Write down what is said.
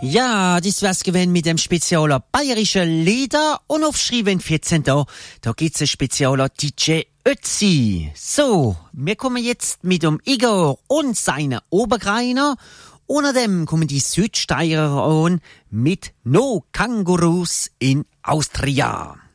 Ja, das wär's gewesen mit dem spezieller bayerischen Lieder und aufschrieben 14 da gibt's ein spezieller DJ Ötzi. So, wir kommen jetzt mit dem Igor und seiner Obergreiner. Unter dem kommen die Südsteirer an mit No Kangaroos in Austria.